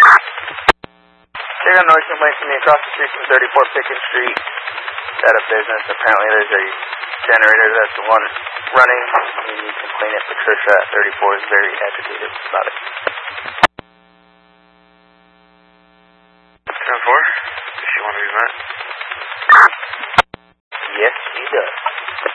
They got noise complaints to me across the street from 34 Pickens Street. It's out of business. Apparently there's a generator that's the one running. You need to complain it. Patricia at 34 is very agitated about it.